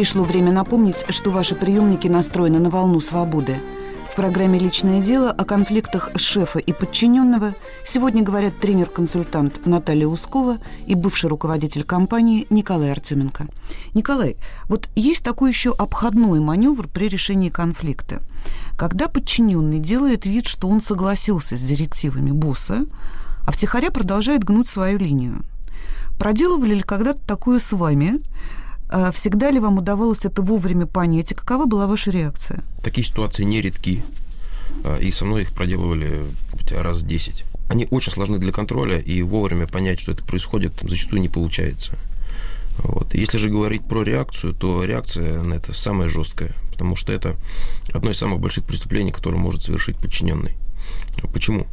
Пришло время напомнить, что ваши приемники настроены на волну свободы. В программе «Личное дело» о конфликтах шефа и подчиненного сегодня говорят тренер-консультант Наталья Ускова и бывший руководитель компании Николай Артеменко. Николай, вот есть такой еще обходной маневр при решении конфликта. Когда подчиненный делает вид, что он согласился с директивами босса, а втихаря продолжает гнуть свою линию. Проделывали ли когда-то такое с вами? Всегда ли вам удавалось это вовремя понять? И какова была ваша реакция? Такие ситуации нередки. И со мной их проделывали раз 10. Они очень сложны для контроля, и вовремя понять, что это происходит, зачастую не получается. Вот. Если же говорить про реакцию, то реакция на это самая жесткая, потому что это одно из самых больших преступлений, которое может совершить подчиненный. Почему?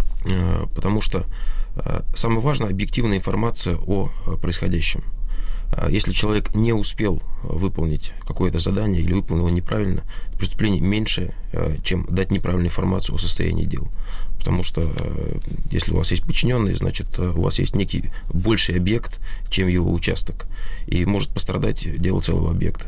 Потому что самое важное – объективная информация о происходящем. Если человек не успел выполнить какое-то задание или выполнил его неправильно, преступление меньше, чем дать неправильную информацию о состоянии дел. Потому что если у вас есть подчиненный, значит, у вас есть некий больший объект, чем его участок, и может пострадать дело целого объекта.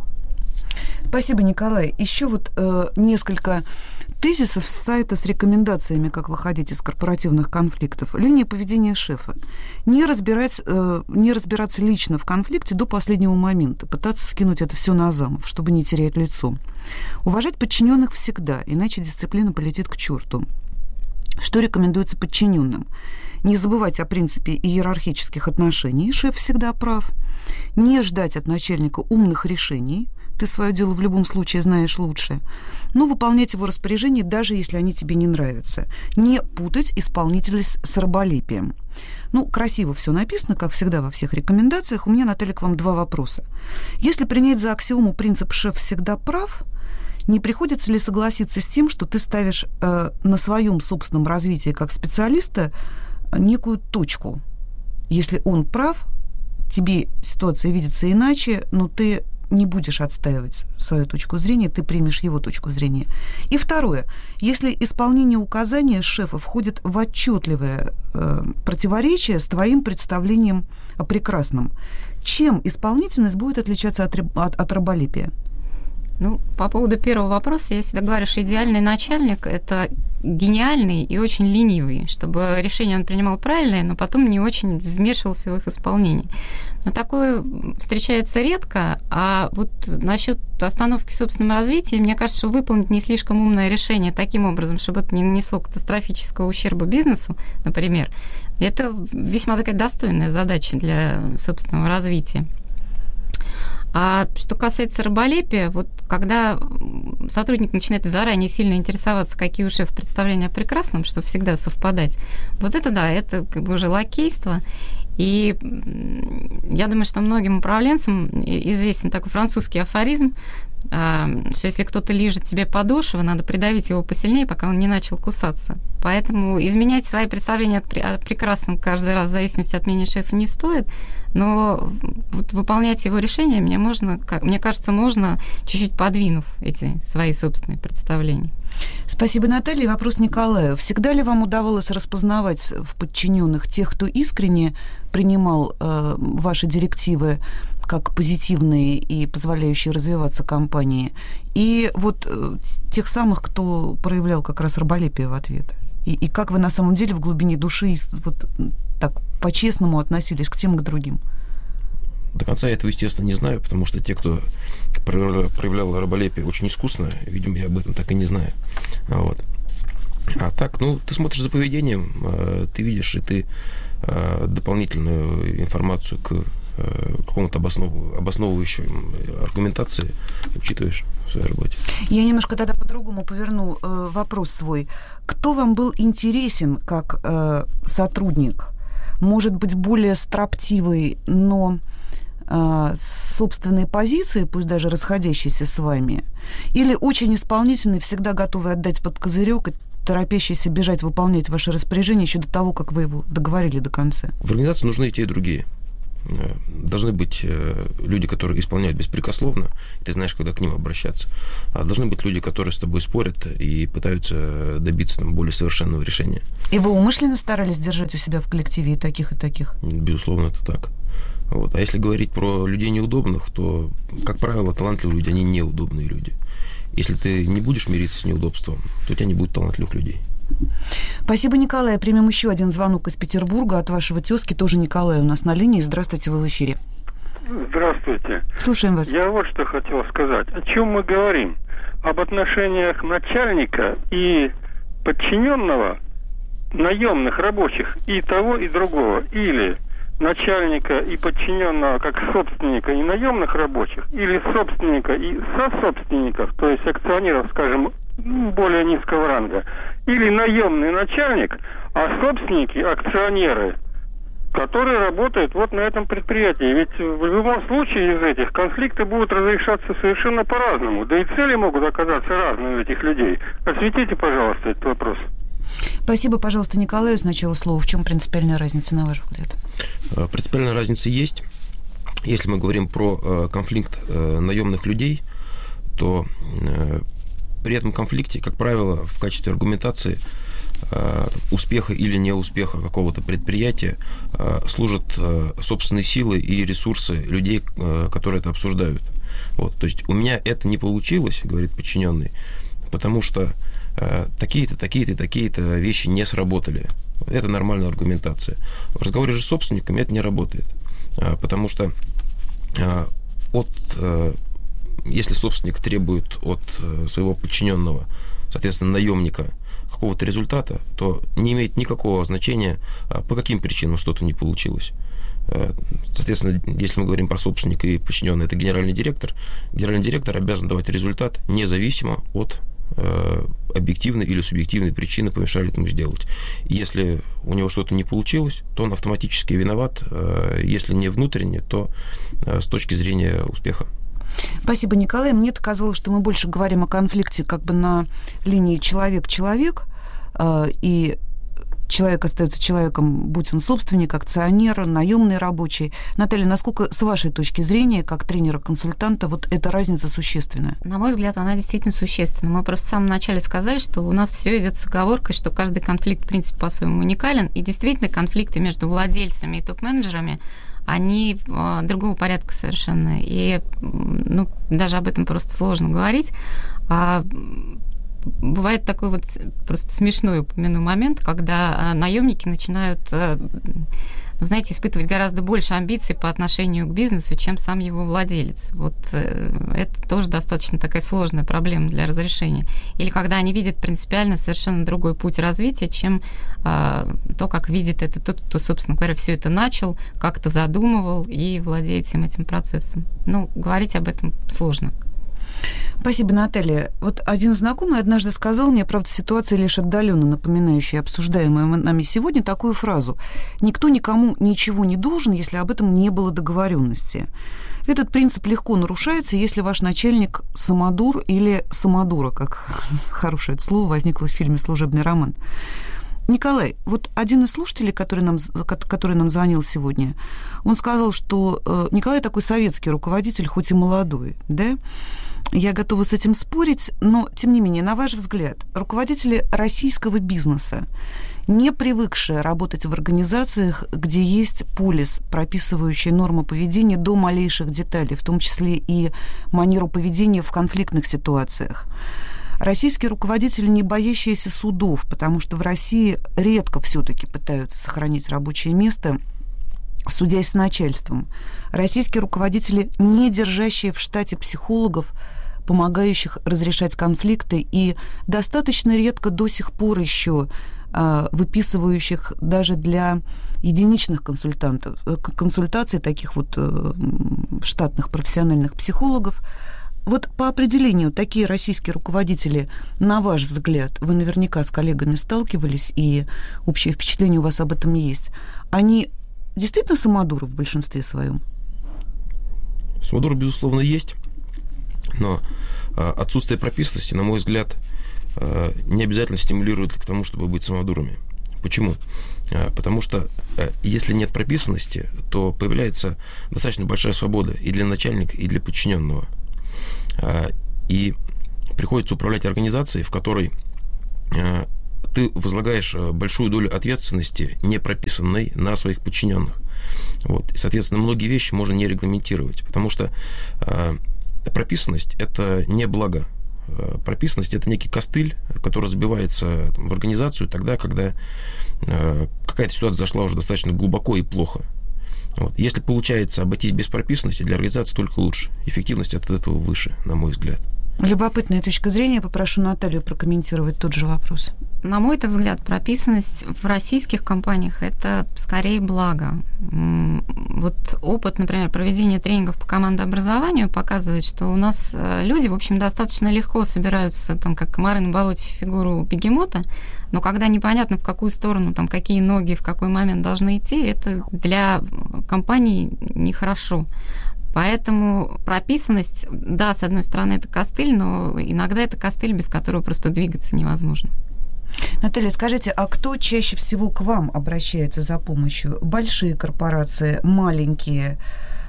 Спасибо, Николай. Еще вот несколько тезисов с сайта с рекомендациями, как выходить из корпоративных конфликтов. Линия поведения шефа. Не разбираться лично в конфликте до последнего момента, пытаться скинуть это все на замов, чтобы не терять лицо. Уважать подчиненных всегда, иначе дисциплина полетит к черту. Что рекомендуется подчиненным? Не забывать о принципе иерархических отношений, шеф всегда прав. Не ждать от начальника умных решений, ты свое дело в любом случае знаешь лучше, но выполнять его распоряжения, даже если они тебе не нравятся. Не путать исполнителя с раболепием. Красиво все написано, как всегда во всех рекомендациях. У меня, Наталья, к вам 2 вопроса. Если принять за аксиому принцип «шеф всегда прав», не приходится ли согласиться с тем, что ты ставишь на своем собственном развитии как специалиста некую точку? Если он прав, тебе ситуация видится иначе, но ты не будешь отстаивать свою точку зрения, ты примешь его точку зрения. И второе. Если исполнение указания шефа входит в отчетливое противоречие с твоим представлением о прекрасном, чем исполнительность будет отличаться от раболепия? По поводу первого вопроса, я всегда говорю, что идеальный начальник – это гениальный и очень ленивый, чтобы решение он принимал правильное, но потом не очень вмешивался в их исполнение. Но такое встречается редко, а вот насчет остановки в собственном развитии, мне кажется, что выполнить не слишком умное решение таким образом, чтобы это не нанесло катастрофического ущерба бизнесу, например, это весьма такая достойная задача для собственного развития. А что касается раболепия, вот когда сотрудник начинает заранее сильно интересоваться, какие у шефа представления о прекрасном, чтобы всегда совпадать, вот это да, это уже лакейство. И я думаю, что многим управленцам известен такой французский афоризм, что если кто-то лижет тебе подошву, надо придавить его посильнее, пока он не начал кусаться. Поэтому изменять свои представления о прекрасном каждый раз в зависимости от мнения шефа не стоит, но вот выполнять его решения мне кажется, можно, чуть-чуть подвинув эти свои собственные представления. Спасибо, Наталья. Вопрос Николаю. Всегда ли вам удавалось распознавать в подчиненных тех, кто искренне принимал ваши директивы как позитивные и позволяющие развиваться компании, и вот тех самых, кто проявлял как раз раболепие в ответ? И как вы на самом деле в глубине души вот так по-честному относились к тем и к другим? До конца я этого, естественно, не знаю, потому что те, кто проявлял раболепие очень искусно, видимо, я об этом так и не знаю. Вот. А так, ты смотришь за поведением, ты видишь, и ты дополнительную информацию к какому-то обосновывающей аргументации учитываешь в своей работе. Я немножко тогда по-другому поверну вопрос свой. Кто вам был интересен как сотрудник? Может быть, более строптивый, но с собственной позиции, пусть даже расходящейся с вами, или очень исполнительный, всегда готовый отдать под козырек и торопящийся бежать выполнять ваши распоряжения еще до того, как вы его договорили до конца? В организации нужны и те, и другие. должны быть люди, которые исполняют беспрекословно, ты знаешь, когда к ним обращаться. А должны быть люди, которые с тобой спорят и пытаются добиться более совершенного решения. И вы умышленно старались держать у себя в коллективе и таких, и таких? Безусловно, это так. Вот. А если говорить про людей неудобных, то, как правило, талантливые люди, они неудобные люди. Если ты не будешь мириться с неудобством, то у тебя не будет талантливых людей. Спасибо, Николай. Примем еще один звонок из Петербурга от вашего тезки, тоже Николай у нас на линии. Здравствуйте, вы в эфире. Здравствуйте. Слушаем вас. Я вот что хотел сказать. О чем мы говорим? Об отношениях начальника и подчиненного, наемных рабочих, и того, и другого. Или начальника и подчиненного как собственника и наемных рабочих, или собственника и сособственников, то есть акционеров, скажем, более низкого ранга, или наемный начальник, а собственники, акционеры, которые работают вот на этом предприятии. Ведь в любом случае из этих конфликты будут разрешаться совершенно по-разному, да и цели могут оказаться разные у этих людей. Осветите, пожалуйста, этот вопрос. Спасибо, пожалуйста, Николаю. Сначала слово. В чем принципиальная разница, на ваш взгляд? Принципиальная разница есть. Если мы говорим про конфликт наемных людей, то при этом конфликте, как правило, в качестве аргументации успеха или неуспеха какого-то предприятия служат собственные силы и ресурсы людей, которые это обсуждают. Вот. То есть у меня это не получилось, говорит подчиненный, потому что такие-то, такие-то, такие-то вещи не сработали. Это нормальная аргументация. В разговоре же с собственниками это не работает, потому что если собственник требует от своего подчиненного, соответственно, наемника, какого-то результата, то не имеет никакого значения, по каким причинам что-то не получилось. Соответственно, если мы говорим про собственника и подчиненного, это генеральный директор. Генеральный директор обязан давать результат независимо от объективной или субъективной причины, помешали этому сделать. Если у него что-то не получилось, то он автоматически виноват, если не внутренне, то с точки зрения успеха. Спасибо, Николай. Мне-то казалось, что мы больше говорим о конфликте как бы на линии человек-человек, и человек остается человеком, будь он собственник, акционер, наемный рабочий. Наталья, насколько, с вашей точки зрения, как тренера-консультанта, вот эта разница существенная? На мой взгляд, она действительно существенна. Мы просто в самом начале сказали, что у нас все идет с оговоркой, что каждый конфликт, в принципе, по-своему уникален, и действительно конфликты между владельцами и топ-менеджерами, они другого порядка совершенно. И даже об этом просто сложно говорить. Бывает такой вот просто смешной, упомяну, момент, когда наемники начинают, испытывать гораздо больше амбиций по отношению к бизнесу, чем сам его владелец. Вот это тоже достаточно такая сложная проблема для разрешения. Или когда они видят принципиально совершенно другой путь развития, чем то, как видит это тот, кто, собственно говоря, все это начал, как-то задумывал и владеет всем этим процессом. Говорить об этом сложно. Спасибо, Наталья. Вот один знакомый однажды сказал мне, правда, ситуация лишь отдаленно напоминающая обсуждаемую нами сегодня, такую фразу: «Никто никому ничего не должен, если об этом не было договоренности». Этот принцип легко нарушается, если ваш начальник самодур или самодура, как хорошее это слово возникло в фильме «Служебный роман». Николай, вот один из слушателей, который нам звонил сегодня, он сказал, что Николай такой советский руководитель, хоть и молодой, да? Я готова с этим спорить, но, тем не менее, на ваш взгляд, руководители российского бизнеса, не привыкшие работать в организациях, где есть полис, прописывающий нормы поведения до малейших деталей, в том числе и манеру поведения в конфликтных ситуациях, российские руководители, не боящиеся судов, потому что в России редко все-таки пытаются сохранить рабочее место, судясь с начальством. Российские руководители, не держащие в штате психологов, помогающих разрешать конфликты, и достаточно редко до сих пор еще выписывающих даже для единичных консультаций таких вот штатных профессиональных психологов. Вот по определению такие российские руководители, на ваш взгляд, вы наверняка с коллегами сталкивались, и общее впечатление у вас об этом есть, они действительно самодуры в большинстве своем? Самодуры, безусловно, есть, но отсутствие прописанности, на мой взгляд, не обязательно стимулирует к тому, чтобы быть самодурами. Почему? Потому что если нет прописанности, то появляется достаточно большая свобода и для начальника, и для подчиненного. И приходится управлять организацией, в которой ты возлагаешь большую долю ответственности, не прописанной, на своих подчиненных. Вот. И, соответственно, многие вещи можно не регламентировать, потому что прописанность – это не благо. Прописанность – это некий костыль, который забивается в организацию тогда, когда какая-то ситуация зашла уже достаточно глубоко и плохо. Вот. Если получается обойтись без прописанности, для организации только лучше. Эффективность от этого выше, на мой взгляд. Любопытная точка зрения. Попрошу Наталью прокомментировать тот же вопрос. На мой взгляд, прописанность в российских компаниях – это скорее благо. Вот опыт, например, проведения тренингов по командообразованию показывает, что у нас люди, в общем, достаточно легко собираются, там, как комары на болоте, в фигуру бегемота, но когда непонятно, в какую сторону, там, какие ноги в какой момент должны идти, это для компании нехорошо. Поэтому прописанность, да, с одной стороны, это костыль, но иногда это костыль, без которого просто двигаться невозможно. Наталья, скажите, а кто чаще всего к вам обращается за помощью? Большие корпорации, маленькие,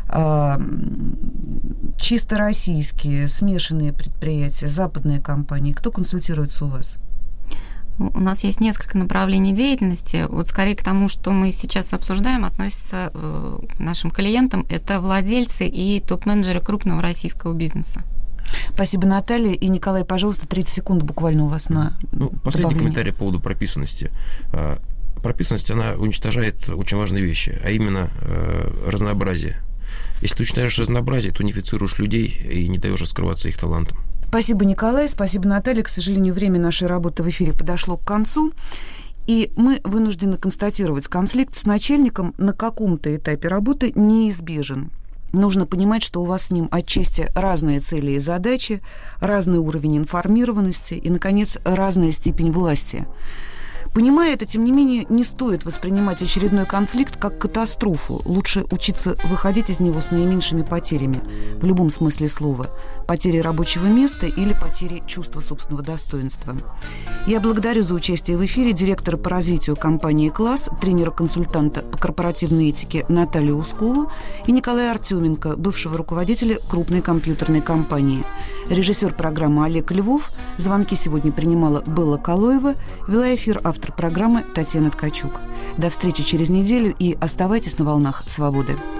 чисто российские, смешанные предприятия, западные компании? Кто консультируется у вас? У нас есть несколько направлений деятельности. Вот скорее к тому, что мы сейчас обсуждаем, относится к нашим клиентам. Это владельцы и топ-менеджеры крупного российского бизнеса. Спасибо, Наталья. И, Николай, пожалуйста, 30 секунд буквально у вас на последний комментарий по поводу прописанности. Прописанность, она уничтожает очень важные вещи, а именно разнообразие. Если ты уничтожаешь разнообразие, то унифицируешь людей и не даешь раскрываться их талантам. Спасибо, Николай, спасибо, Наталья. К сожалению, время нашей работы в эфире подошло к концу, и мы вынуждены констатировать, конфликт с начальником на каком-то этапе работы неизбежен. Нужно понимать, что у вас с ним отчасти разные цели и задачи, разный уровень информированности и, наконец, разная степень власти. Понимая это, тем не менее, не стоит воспринимать очередной конфликт как катастрофу. Лучше учиться выходить из него с наименьшими потерями, в любом смысле слова. Потери рабочего места или потери чувства собственного достоинства. Я благодарю за участие в эфире директора по развитию компании «Класс», тренера-консультанта по корпоративной этике Наталью Ускову и Николая Артеменко, бывшего руководителя крупной компьютерной компании. Режиссер программы Олег Львов. Звонки сегодня принимала Белла Калоева. Вела эфир автор программы Татьяна Ткачук. До встречи через неделю и оставайтесь на волнах свободы.